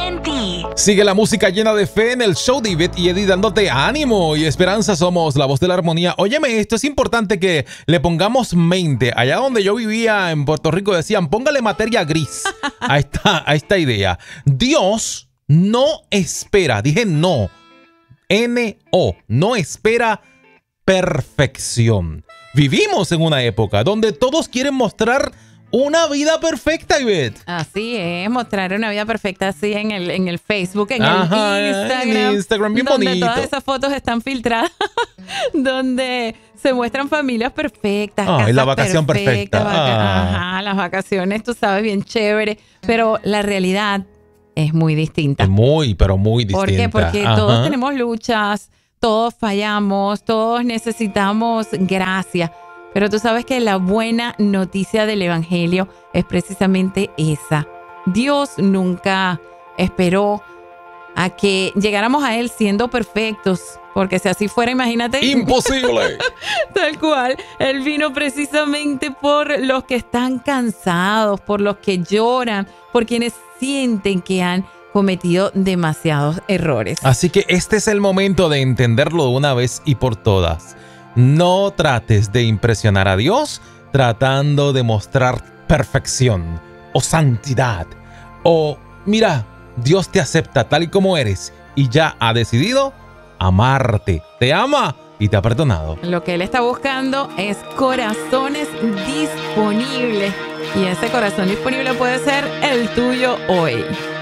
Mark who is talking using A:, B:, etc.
A: en ti.
B: Sigue la música llena de fe en el show de Ivette y Eddie dándote ánimo y esperanza. Somos la voz de la armonía. Óyeme, esto es importante que le pongamos mente. Allá donde yo vivía en Puerto Rico decían, póngale materia gris a esta idea. Dios no espera, dije no, N-O, no espera perfección. Vivimos en una época donde todos quieren mostrar una vida perfecta, Ivette.
C: Así es, mostrar una vida perfecta así en el Facebook, en
B: Ajá,
C: el Instagram.
B: en Instagram, bien
C: donde
B: bonito.
C: Todas esas fotos están filtradas, donde se muestran familias perfectas, casas
B: la vacación perfecta.
C: Ajá, las vacaciones, tú sabes, bien chévere. Pero la realidad es muy distinta.
B: Es muy, pero muy distinta.
C: ¿Por qué? Porque
B: Ajá.
C: todos tenemos luchas, todos fallamos, todos necesitamos gracia. Pero tú sabes que la buena noticia del Evangelio es precisamente esa. Dios nunca esperó a que llegáramos a Él siendo perfectos, porque si así fuera, imagínate.
B: ¡Imposible!
C: Tal cual. Él vino precisamente por los que están cansados, por los que lloran, por quienes sienten que han cometido demasiados errores.
B: Así que este es el momento de entenderlo de una vez y por todas. No trates de impresionar a Dios tratando de mostrar perfección o santidad. O mira, Dios te acepta tal y como eres y ya ha decidido amarte. Te ama y te ha perdonado.
C: Lo que Él está buscando es corazones disponibles. Y ese corazón disponible puede ser el tuyo hoy.